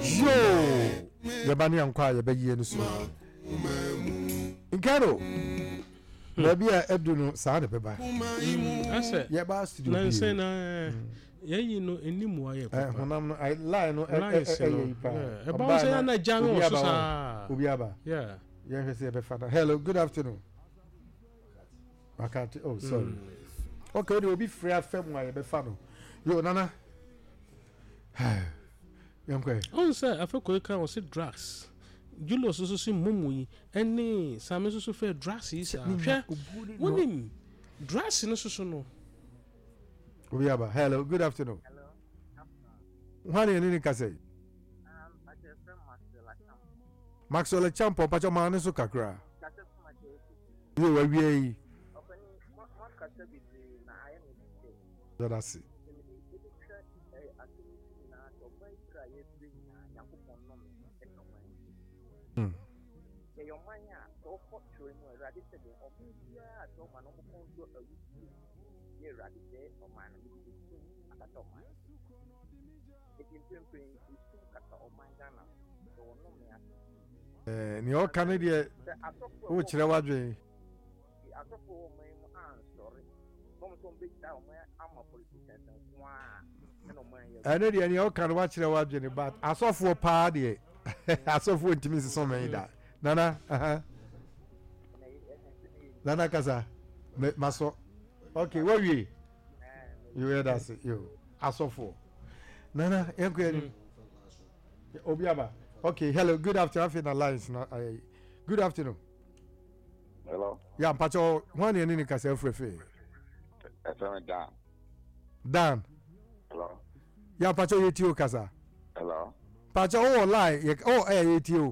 Yo, yabani ankwa yabayi enu so. Nkaro. Baby Abdu no sa de beba. Ase. Yaba studio. Na nse na yeyi no enimu aye papa. Honam no I lie no e ba se na jango so sa. Obi aba. Yeah. Yeah, say be father. Hello, good afternoon. Makati. Oh, sorry. Okay, we be free afem wa be fa no. Yo nana. Yankwe. On say afeko ka on say drugs. Julius so mumu yi ene Sami so fe drugs yi sa. Hwe. Wonim drugs no so no. Obi aba. Hello, good afternoon. Hello. Wani eni ka say? I just from Maxwell Champo pacho mane so kakra. That's my Yo wa wie yi. Open what kasa bi na aye ni. Dadasi. Your mania, so hot to him, radical, or media, so man, no a week. Ye radical, or man, at a top mine. It is simply to cut or mine Ghana, so no me. Ni o Canada o chire wadwe. I thought for my sorry. Some big town where I'm a politician and one. Ene de ni o kan wa chire wadwe ni but asofo pa de. Asofo ntimi se so man da. Nana, Nana Kasa, Maso. Okay, where we? You hear that? You. Asofo. Nana, Obiaba. Okay, hello, good afternoon. Alliance. Good afternoon. Hello. Yeah, Pacho, one in any Kasa Frefe. Dan. Dan. Hello. Yeah, Pacho, you Kasa. Hello. Pacho, oh, lie. Oh, eh, you.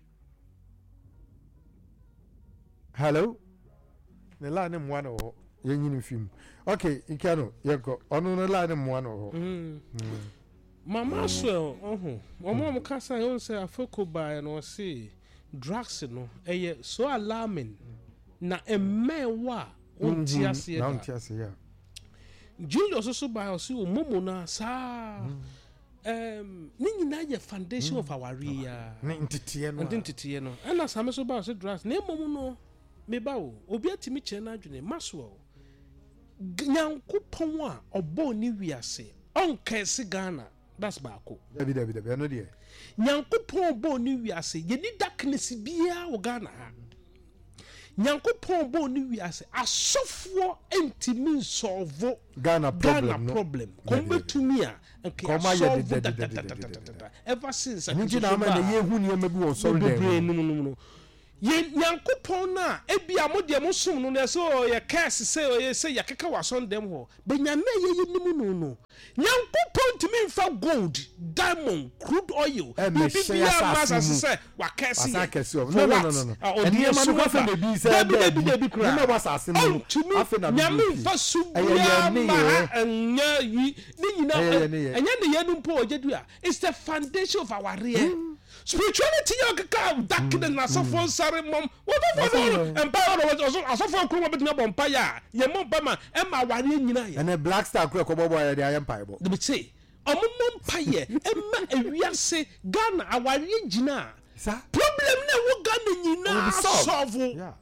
Hello. The line is one or yen film. Okay, Ikano, Yako, on the line is one or. Mama so mama kasa yon say afoko by no say drugs no so alarming na emewa onti ase na onti ase ya Julius so by so momo na sa ni nyina ye foundation of our area ne ntitiye no ana Sami so by so drugs na momo no me ba o obi atimi che na adwene maso nyankopon a obo ni wiase onkese Ghana. That's Bako. David, I know the Nyankopon bo ni wiase ye ni darkness bia wo Ghana ha. Nyankopon bo ni wiase asofo entimi solve Ghana problem. Come to me ever since I think na man ye hu ni emebi won sorry no. Ye Nyankopon na ebia mo de mo sum no na so ye curse say ye keka wason dem ho. Be nyame ye nimu no. Nyankopon timi mfa gold, diamond, crude oil. Bibia masa say wa curse ye. No. Eni ma no fa be say be kra. No was asem no. Afa na nyame mfa subia ma anya yi ni nyina anya ne ye no mpo ojedu a. It's the foundation of our real spirituality yakaka darkness na sofo sare mom what empire asofo kro bet na bompa ya ye mom ba ma e ma ware nyina ya and black star kro ko bobo ya dey empire bo they say omompa ye e ma ewiase Ghana aware nyina problem na wo Ghana nyina solve yeah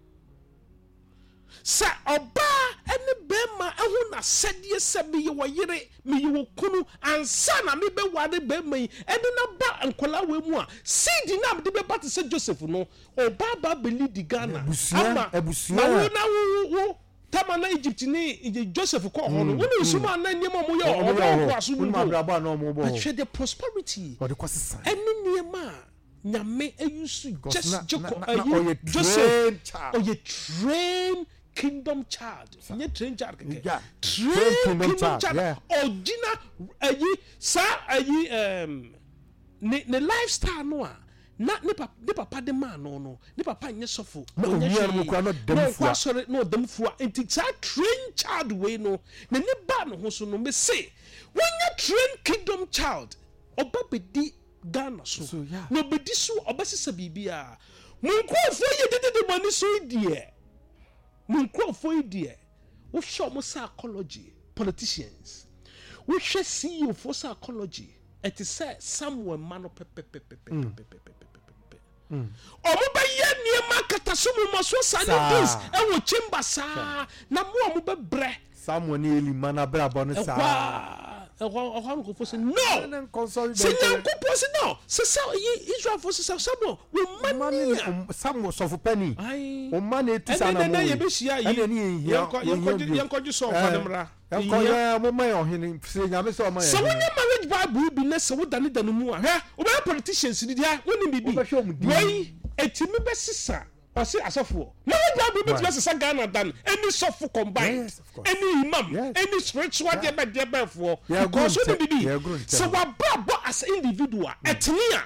sa oba ene bema ehu na sedie sebe ye woyere me ye wokunu ansa na me be wade bema yi ene na ba ankola we mu a seed na me be bat se Joseph no oba ba beli di Ghana ama na wo tama na Egypt ni Joseph ko ho no woni suma na nyema mo ye oba ko asu mu but the prosperity ene niema nyame ayusu just Joseph oye train kingdom child nye train child keke train kingdom child original sa ne lifestyle no a na ne papa de man no ne papa nye sofo no demfua enti sa train child we no ne ba no ho so no me say when you train kingdom child oba bedi Ghana so no bedi so obasisa bibia munkwofo ye dede mani so die munkwofo idie wo show mo psychology politicians wo hwe CEO for psychology it is said somewhere mano pepe omo ba ye niema katasumu maso sanidis e wo chimba sa na mo omo be bre someone eli mana bra bono sa no se no se sa Israel for se samo we money samo so for penny o money to sana mo na ye be shia yi yanko so kwa demra yanko mo mai ohini se nyame so mai so when marriage bible bi na se wo dane dane mu a he o be politicians ni dia woni bibi wei etimi be sisa ose asofo marriage bible bi sisa Ghana dan any sofo combined any imam any spiritual deba for because woni bibi so wa babo as individual etnia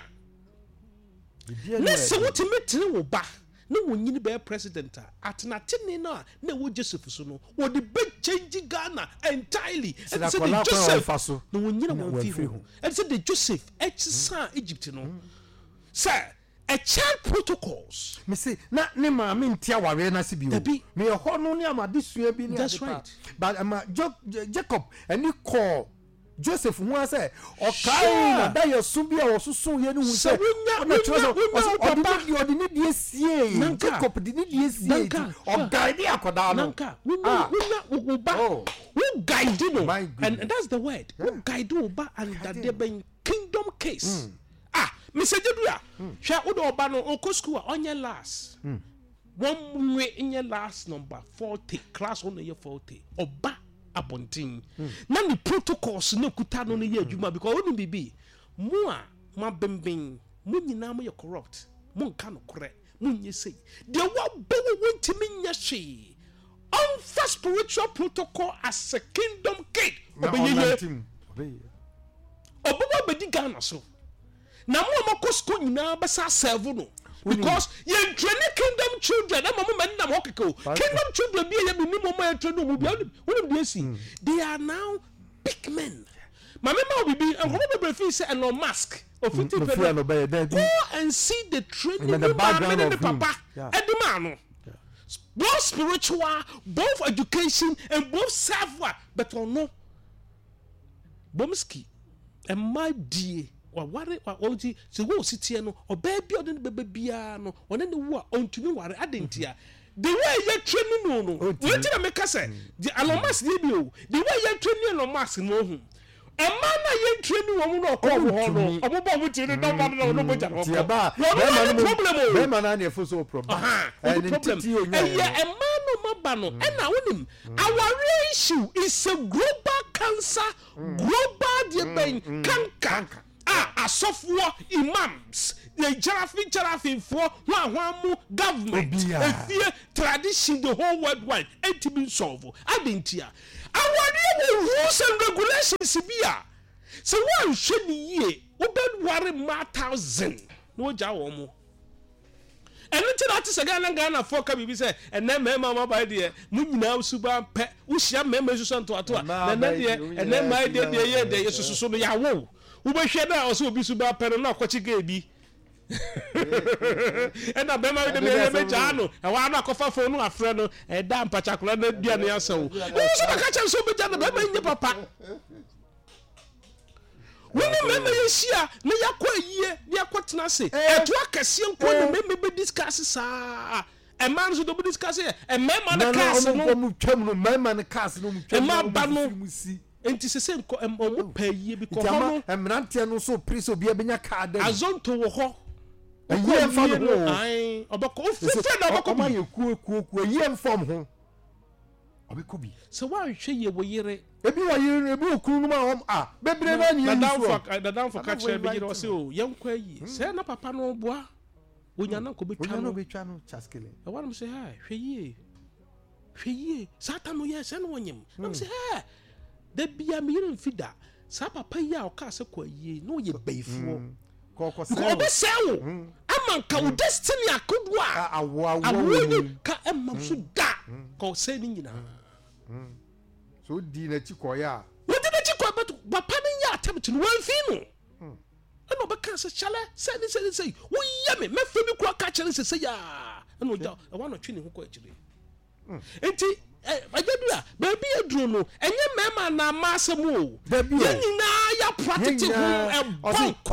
na se woti metene wo ba na wonyini be president atenatene na wo Joseph so no wo de be change Ghana entirely and say the Joseph no wonyina won fi ho and say the Joseph sa Egypt no sir a child protocols me say na ne ma me ntia ware na se bi o me ho no ne amadesua bi ne that's right but Jacob and he call Joseph who say okay na da yesu bi a wososo ye ne hu say na chozo ordinary die sie Jacob di ne die sie o guide akoda no we ba who guide no and that's the word who guide ba and that there be kingdom case Mr. Jedua hwa wo do oba no onko school onye last one way in your last number 40 class on your 40 oba abontin na ni protocols na kuta no ye adwuma because oni bibi mo a ma bemben mo nyina mo ye corrupt mo nka no korre mo nye sei de wa bo wontimi nya hwe on for spiritual protocol as a kingdom kid obo be di Ghana so na mo amako school nyina be sa serve no because you train kingdom children na mama na mo keko kingdom children bi ye bi ni mo ma train no bi woni dey see they are now big men mama ma obibi and go be feel say no mask of 50 go and see the training the background of the papa edema no both spiritual both education and both savoir but no bomski and my dear wa ware wa onti se wo sitie no oba bia odin bebe bia no one ne wo ontumi ware adentia the way you training no wetin na make say the alomas dey bi o the way you training no mask no hu e ma na you training wo no ko ho no obobo mo ti ni don ba no boja no ti ba be ma na na so problem and titi onya e ma no maba no e na wonim our issue is a global cancer global the kanka asofo imams the jarafi for one government efie tradition the whole worldwide entimin solve adentia awari rules and regulations bia so one should ye oben worry ma 1000 no ja wo mo enti na tise Ghana for ka bibi say ene mema ma ba de mu nyina suba pe wo hia mema suso nto ato na de ene ma de ye de yesusu no ya wo ubehwe na oso obi suba pere na akochi gebi ena be ma de me jano e wa na akofa fo no afre no e da mpachakura na bia na yasawo so ka cha so be jano be ma nye papa woni me yeshia na yakwa yie na yakotena se eto akase nko no me be discuss sa e man so do discuss e me ma na cast no mu twam no me ma na cast no mu twam e ma ba no enti sese nko mo payie bi ko ho emrantie no so priso bia benya card azonto wo ho ayi enfam ho ai obako ofife na obako ma yeku ayi enfam ho obeko bi so wa hwe ye wo yire ebi wa yire ebi okunu no ma bebre na ni da down for catch be yire o se o yenkwa yi se na papa no boa onya na ko betwa no chaskele e wa no se ha hwe ye satan no ye se no wonyem na se ha da bia me yire mfida sa papa yi a o ka se kwa yi no ye baifuo ko se wo amanka wo destiny akodwa awo ka emam so da ko se ni nyina so di na chikoya wo di na chikoya but papa ni ya attempt no wan fi no eno be ka se chale se ni wo ye me fe bi kura ka chale se ya eno ja e wa no twi ni ho ko akire enti Ajadua baby aduru no enye mema na amasem o nyina ya practice ho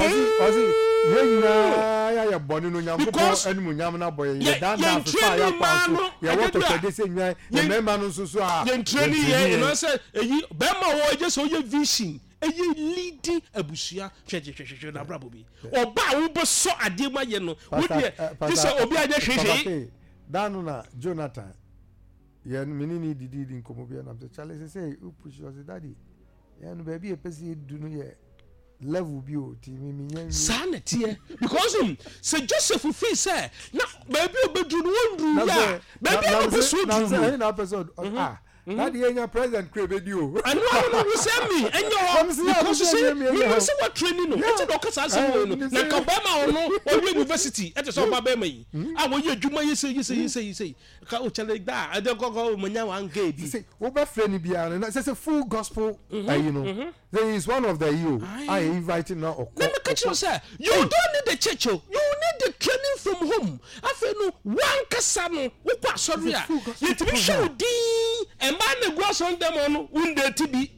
ya boni no nyampo enimu nyam na boye ye dan na fa ya paso ye woto kede se nwan ye mema no susu a ye training ye no say eyi bema wo je so ye vision eyi leading abusua hwehwehwehwe na brabo bi oba wo bo so ade ma ye no wo de this obi aje hwehwe danu na Jonathan ye menini didi nkomo bia na Charles say push us daddy ye no baby e pese edu no ye level bi o ti mi nya sana tie because say Joseph feel say na baby obedu no wondru ya baby obesu na episode that the president crebe o and no we say me because you say me say what training no e do kasa say no na kabama ono o university e te so ba ma yi a wo ye adwuma yi ka o chale da ade gogo manya wan ga bi say wo be friend bia na say full gospel you know there is one of the you I invite now let me catch you say you don't need the church, you need the training from home afa no wan kasa no wo kwa sorry a you to be show din e ma na go so dem no unde ti bi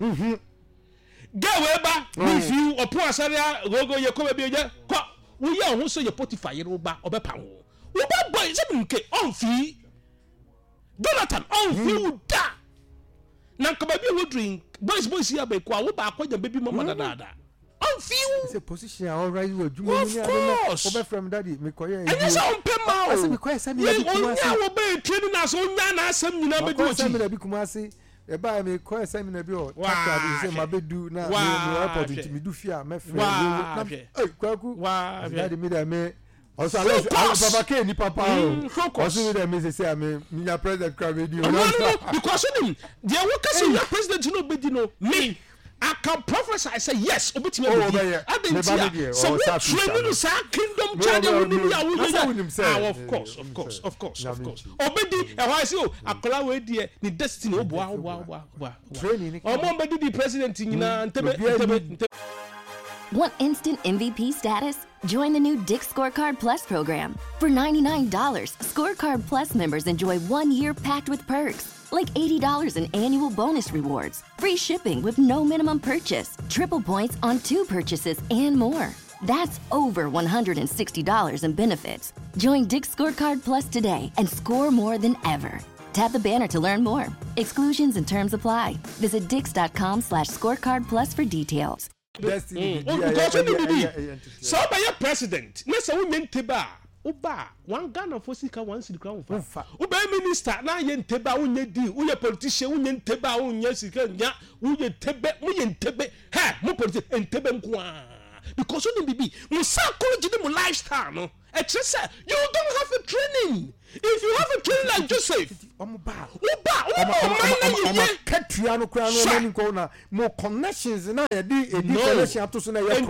ga we ba if you opo asare gogo ye ko be je ko wo ye ho so ye Potiphar ye ba obepa wo ba boy se nke on fi Jonathan on fi da na ko baby wo drink boys here be ko wo ba akwaja baby mama da on fi it's a position already wo djuma ni ade obe from daddy me ko ye and so on pe ma o se me ko esa me bi kuma se wo be training na so nya na asem nyina be do chi me bi kuma se e ba me ko esa me bi o taka se ma be du na me report to me du fia me friend na kwaku daddy me da me also papa ke ni papa also me da me say me president crowd radio because him the work say your president no be no me I can prophesy. I say yes. Obetime be. I didn't so we training sa kingdom child of course. Obedi e ho say akola we die ni destiny oboa. Training. Omo be the president nyina ntebe. Want instant MVP status? Join the new Dick Scorecard Plus program. For $99, Scorecard Plus members enjoy 1 year packed with perks, like $80 in annual bonus rewards, free shipping with no minimum purchase, triple points on 2 purchases, and more. That's over $160 in benefits. Join Dick Scorecard Plus today and score more than ever. Tap the banner to learn more. Exclusions and terms apply. Visit dix.com/scorecard plus for details. Destiny. So by your president, let's say we mean teba. Uba, one Ghana for sika, one city crown. Uba minister, now yen teba, unye di, uye politician, unye teba, unye sika, uye tebe, ha, mo politician, and tebe mkwa. Because you need be, we psychology them lifestyle, no. It's just you don't have a training. If you have a training like Joseph, more connections na e di connection to so na ye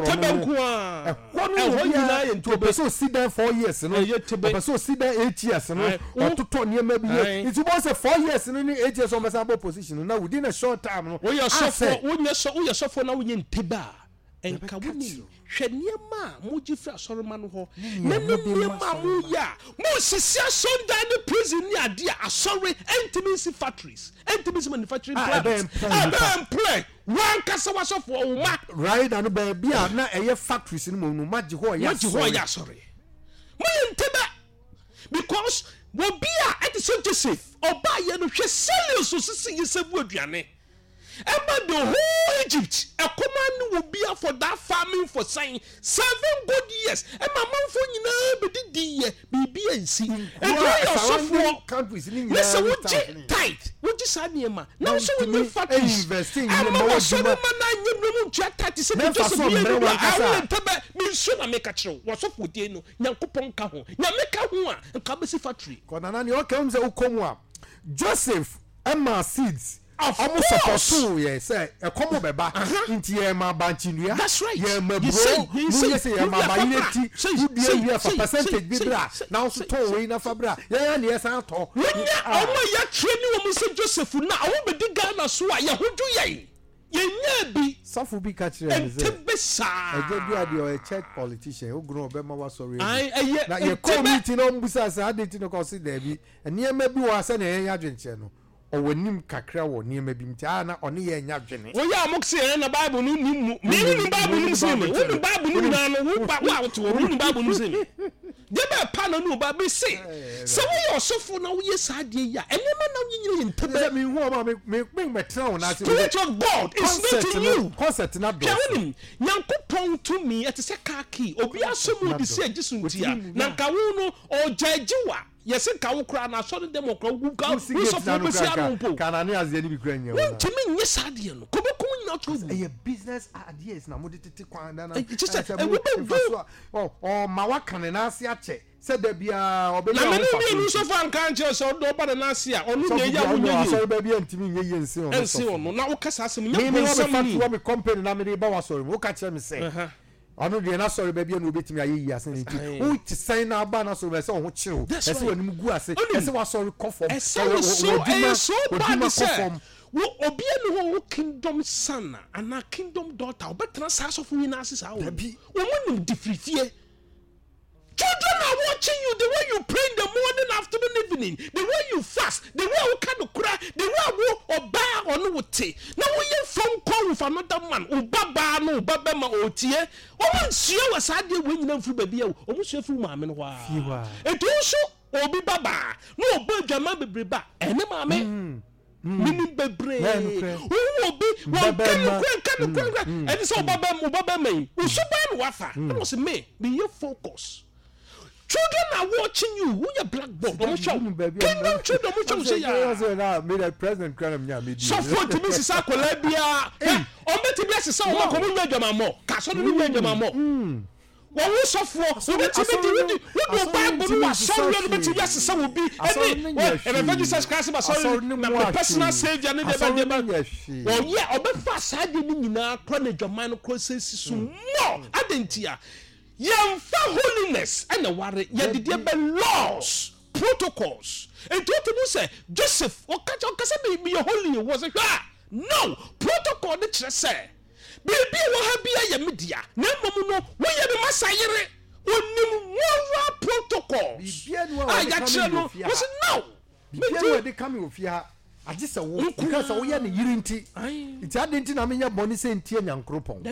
to person sit there 4 years no person sit there 8 years no to turn near maybe it was 4 years no 8 years on the position now within a short time no we are so for now we nteba enka woni hweniema moji fra soroma no ho na niema mo ya mo sisia sonda ne prison ni ade asori intimacy factories intimacy manufacturing plants play one kasa waso for uma right and be na eye factories ni mo no maji ho ya sorry mo nteba because wo bia at so Joseph oba ye no hwe serious so sisi yesabu aduane Emma the whole Egypt, a command will be for that farming for saying 7 good years. And my mom for you know, but BBNC. And your countries in listen, would tight. Would you say, Niema? Now, so we will investing in the so man, I chat 37 just a year. I will soon make a show. What's up with you? Yankupon Kaho, Yameka Hua, and Kabasi factory. Konanani, comes a Ukomwa. Joseph, Emma seeds. Almost support yes e komo beba nti e ma banchinuya ye ma bro you say e ma bayineti udie wi for percentage bi bra now so to we na fabra ya na yes an to omo ya training wo say Joseph na wo be di Ghana so a ye hodu ye nya bi safu bi ka kire me say e je bi ade o check politician o gro be ma wa sorry na ye committee no mbusa sa ade ti no consider bi ene ma bi wa sa na ye adwenche no owanim kakra wo niema bi mti na one ye nya dwene wo ya mokse na bible no ni mu me ni bible no se me wo bible no na no wo ba wa to wo ni bible no se me de ba pa na no ba be se se wo yo sofo na wo ye saade ya enema na wo nyine ntebe me hu ma me metra wo na se Spirit of God is not in you concept na do Nyankopon to me et se ka ki obi asomu di se agisuntia na nka wo no o jajiwa yesi ka wo kra na so dem okra wo ga wo sofo be se anumpo kana ne azye ni bi kra nya wo ntimi nye saade no ko be ko nya to a business ideas na moditete kwan da na ma wa kan na ase ache se da bia obeli na me ni so fa nka nche so do ba na ase a onu nye ya wo nye so ba bia ntimi nye ye nse ono na wo kasa asem nya me fa me company na me ba wa sorry wo ka kire me say ono de na sorry ba bia no betimi ayi ase nti wo ti sign na ba na so be se wo chiro ese wani mu gu ase ese wa sorry conform so bad say wo obi enu ho kingdom son and a kingdom daughter obetra saso fu ina asisa wo mo nim differifie. Children are watching you the way you pray in the morning, afternoon, evening, the way you fast, the way you can cry, the way you obey or no wote. Now we hear phone call with another man, Ubaba no Baba ma otie. Once you was had you when you through baby, almost your full mamma. It also obi baba, no boy jama bebreba, and mamma. Mini bebre wo bi wo kan and so baba me wo so ban wafa and was me be your focus. Children are watching you. Who your blackboard? Don't show. Kingdom children, don't show. Yeah, me the president cram me. So for to Mrs. Akolabia, o me to be as so o ko mu nwa mo. Ka so no nwa mo. Wo wo so for, so me to be wo Bible no so no me to be as so will be. And Jesus Christ ba so na personal savior ne de ba. Oh yeah, o be fa sade ni nyina kro na dwaman no kro sesi so no. Adentia. Yemfa holiness and the worry yedide be laws protocols and to say Joseph o ka say be holy was no protocol the church say be wo ha bia ya media na mom no wo ye be masayere onim moral protocols ya chere no was no bia we dey come ofia agise wo because wo ye ne yiri nti iti adenti na menya boni se ntie nyankropon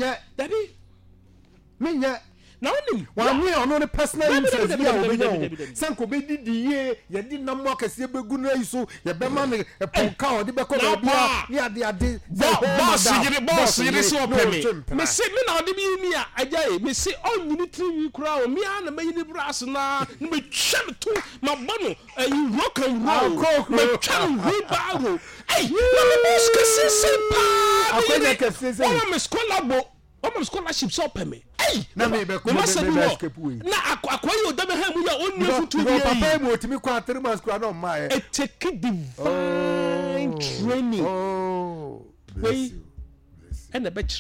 menya na onim wani ono ne personal interest bia obenya sanko be didiye ye di namo akase begu no yiso ye be ma ne ponka o de be ko bia ni ade boss yiri so opemi me se me na ode bi mi a ajaye me se onyini tri kura o mi ana mayini brass na me twam to ma bano you rock and roll me twam wheelbarrow hey na me boss kase se pa akwenya kase se o me scholarship so opemi na me be ko me escape we na akwaye odame ha mu ya onni futu bi papa mu otimi kwa 3 months kwa no ma e take divine training bless you and the